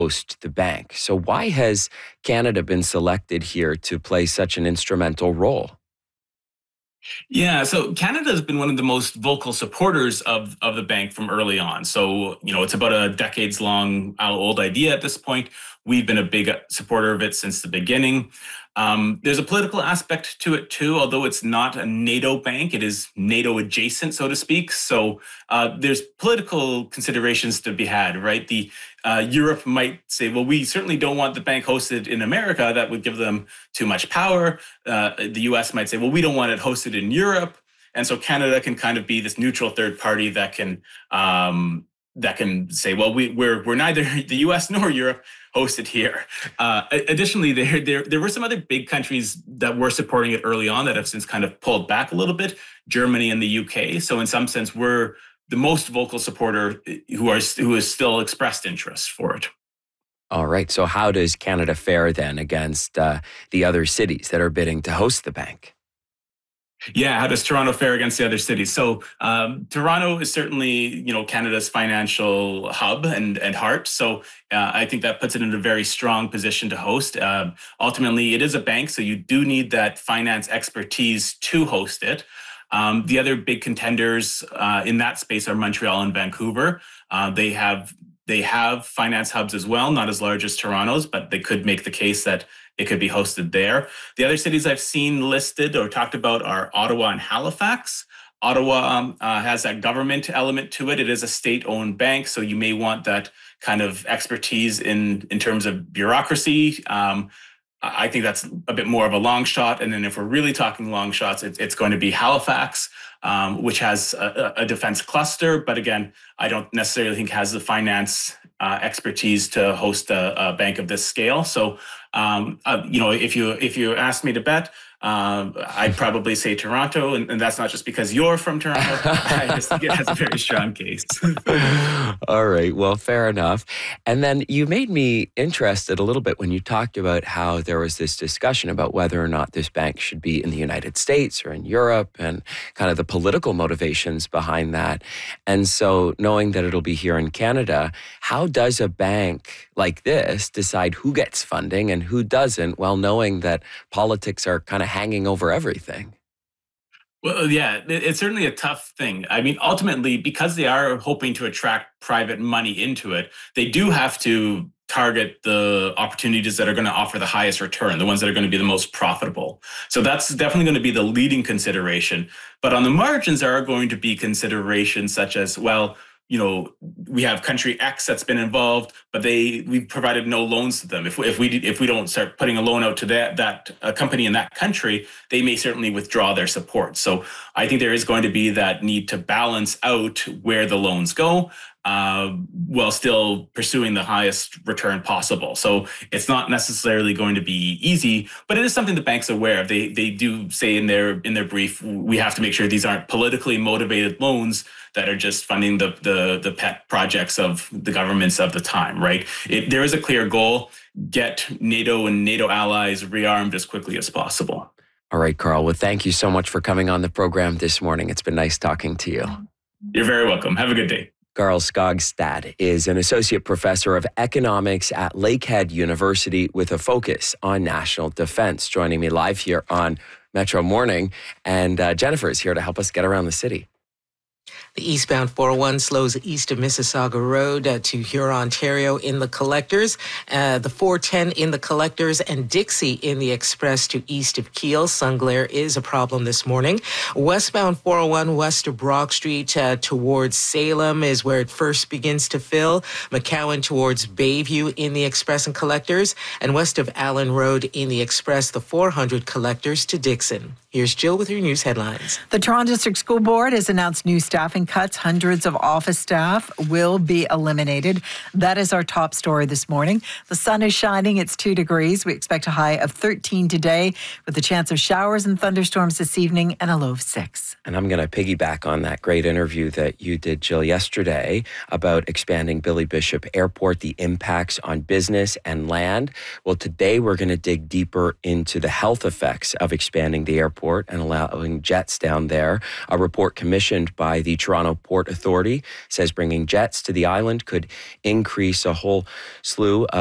host the bank. So why has Canada been selected here to play such an instrumental role? Yeah, so Canada has been one of the most vocal supporters of the bank from early on. So, it's about a decades long old idea at this point. We've been a big supporter of it since the beginning. There's a political aspect to it too, although it's not a NATO bank, it is NATO adjacent, so to speak. So there's political considerations to be had, right? The Europe might say, well, we certainly don't want the bank hosted in America. That would give them too much power. The US might say, well, we don't want it hosted in Europe. And so Canada can kind of be this neutral third party that can say, well, we're neither the US nor Europe hosted here. Additionally, there were some other big countries that were supporting it early on that have since kind of pulled back a little bit, Germany and the UK. So in some sense, we're the most vocal supporter who has still expressed interest for it. All right. So how does Canada fare then against the other cities that are bidding to host the bank? Yeah, how does Toronto fare against the other cities? So Toronto is certainly, Canada's financial hub and heart. So I think that puts it in a very strong position to host. Ultimately, it is a bank, so you do need that finance expertise to host it. The other big contenders in that space are Montreal and Vancouver. They have finance hubs as well, not as large as Toronto's, but they could make the case that it could be hosted there. The other cities I've seen listed or talked about are Ottawa and Halifax. Ottawa has that government element to it. It is a state-owned bank, so you may want that kind of expertise in terms of bureaucracy. I think that's a bit more of a long shot. And then if we're really talking long shots, it's going to be Halifax, which has a defense cluster. But again, I don't necessarily think has the finance expertise to host a bank of this scale. So, if you asked me to bet, I'd probably say Toronto, and that's not just because you're from Toronto. I just think it has a very strong case. All right, well, fair enough. And then you made me interested a little bit when you talked about how there was this discussion about whether or not this bank should be in the United States or in Europe and kind of the political motivations behind that. And so knowing that it'll be here in Canada, how does a bank like this decide who gets funding and who doesn't, while knowing that politics are kind of hanging over everything? Well, yeah, it's certainly a tough thing. I mean, ultimately, because they are hoping to attract private money into it, they do have to target the opportunities that are going to offer the highest return, the ones that are going to be the most profitable. So that's definitely going to be the leading consideration. But on the margins, there are going to be considerations such as, well, we have country X that's been involved, but we provided no loans to them. If we don't start putting a loan out to that company in that country, they may certainly withdraw their support. So I think there is going to be that need to balance out where the loans go, while still pursuing the highest return possible. So it's not necessarily going to be easy, but it is something the bank's aware of. They do say in their brief, we have to make sure these aren't politically motivated loans that are just funding the pet projects of the governments of the time, right? There is a clear goal: get NATO and NATO allies rearmed as quickly as possible. All right, Carl. Well, thank you so much for coming on the program this morning. It's been nice talking to you. You're very welcome. Have a good day. Carl Skogstad is an associate professor of economics at Lakehead University with a focus on national defense, joining me live here on Metro Morning. And Jennifer is here to help us get around the city. The eastbound 401 slows east of Mississauga Road to Huron, Ontario in the Collectors. The 410 in the Collectors and Dixie in the Express to east of Keele. Sun glare is a problem this morning. Westbound 401 west of Brock Street towards Salem is where it first begins to fill. McCowan towards Bayview in the Express and Collectors. And west of Allen Road in the Express, the 400 Collectors to Dixon. Here's Jill with your news headlines. The Toronto District School Board has announced new staffing cuts. Hundreds of office staff will be eliminated. That is our top story this morning. The sun is shining. It's 2 degrees. We expect a high of 13 today with a chance of showers and thunderstorms this evening and a low of 6. And I'm going to piggyback on that great interview that you did, Jill, yesterday about expanding Billy Bishop Airport, the impacts on business and land. Well, today we're going to dig deeper into the health effects of expanding the airport and allowing jets down there. A report commissioned by the The Toronto Port Authority says bringing jets to the island could increase a whole slew